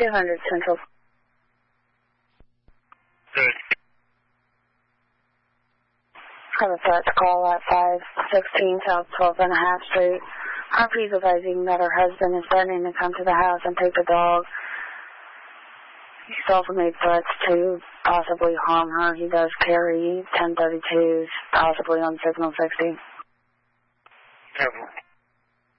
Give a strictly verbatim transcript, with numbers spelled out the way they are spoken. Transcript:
two hundred Central. Good. Have a threat to call at five sixteen South twelfth and a half Street. Harvey's advising that her husband is threatening to come to the house and take the dog. He's also made threats to possibly harm her. He does carry ten thirty-twos, possibly on signal sixty. Several.